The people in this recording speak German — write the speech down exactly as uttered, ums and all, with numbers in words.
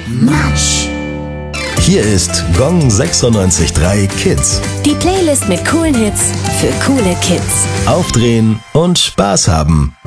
Matsch. Hier ist Gong sechsundneunzig Komma drei Kids. Die Playlist mit coolen Hits für coole Kids. Aufdrehen und Spaß haben.